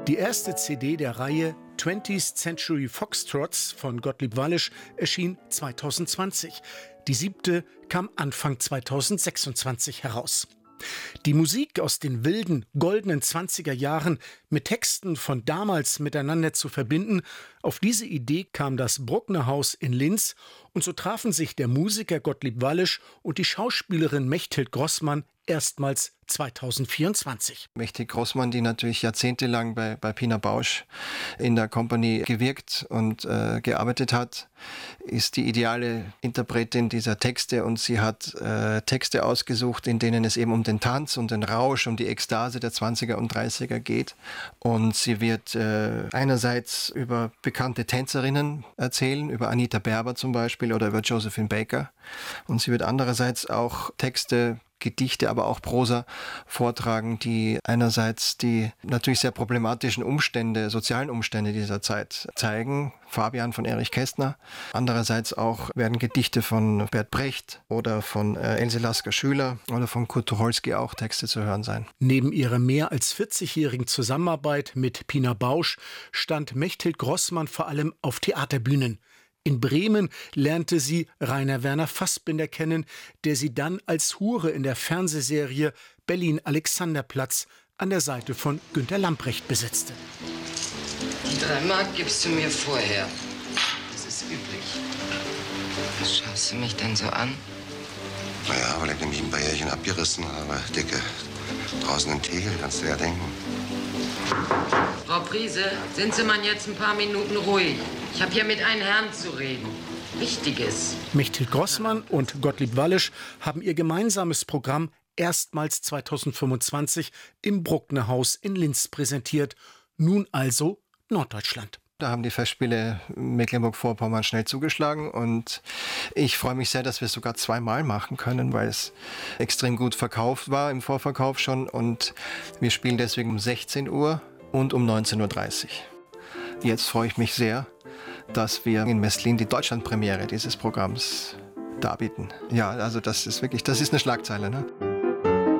Die erste CD der Reihe 20th Century Foxtrots von Gottlieb Wallisch erschien 2020. Die 7. kam Anfang 2026 heraus. Die Musik aus den wilden, goldenen 20er Jahren mit Texten von damals miteinander zu verbinden, auf diese Idee kam das Bruckner Haus in Linz und so trafen sich der Musiker Gottlieb Wallisch und die Schauspielerin Mechthild Grossmann erstmals 2024. Mechthild Grossmann, die natürlich jahrzehntelang bei Pina Bausch in der Company gewirkt und gearbeitet hat, ist die ideale Interpretin dieser Texte und sie hat Texte ausgesucht, in denen es eben um den Tanz, um den Rausch, um die Ekstase der 20er und 30er geht. Und sie wird einerseits über bekannte Tänzerinnen erzählen, über Anita Berber zum Beispiel oder über Josephine Baker. Und sie wird andererseits auch Texte, Gedichte, aber auch Prosa vortragen, die einerseits die natürlich sehr problematischen Umstände, sozialen Umstände dieser Zeit zeigen. Fabian von Erich Kästner. Andererseits auch werden Gedichte von Bert Brecht oder von Else Lasker-Schüler oder von Kurt Tucholsky auch Texte zu hören sein. Neben ihrer mehr als 40-jährigen Zusammenarbeit mit Pina Bausch stand Mechthild Grossmann vor allem auf Theaterbühnen. In Bremen lernte sie Rainer Werner Fassbinder kennen, der sie dann als Hure in der Fernsehserie Berlin-Alexanderplatz an der Seite von Günter Lamprecht besetzte. Die 3 Mark gibst du mir vorher. Das ist üblich. Was schaust du mich denn so an? Naja, weil ich nämlich ein paar Jährchen abgerissen habe. Dicke, draußen in Tegel, kannst du ja denken. Frau Priese, sind Sie mal jetzt ein paar Minuten ruhig? Ich habe hier mit einem Herrn zu reden. Wichtiges. Mechthild Grossmann und Gottlieb Wallisch haben ihr gemeinsames Programm erstmals 2025 im Bruckner Haus in Linz präsentiert. Nun also Norddeutschland. Da haben die Festspiele Mecklenburg-Vorpommern schnell zugeschlagen und ich freue mich sehr, dass wir es sogar 2-mal machen können, weil es extrem gut verkauft war im Vorverkauf schon und wir spielen deswegen um 16 Uhr und um 19.30 Uhr. Jetzt freue ich mich sehr, dass wir in Meslin die Deutschlandpremiere dieses Programms darbieten. Ja, also das ist eine Schlagzeile, ne?